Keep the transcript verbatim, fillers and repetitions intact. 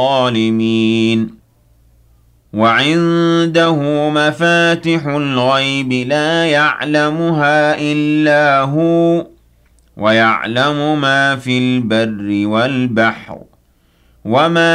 الظالمين وعنده مفاتح الغيب لا يعلمها إلا هو ويعلم ما في البر والبحر وما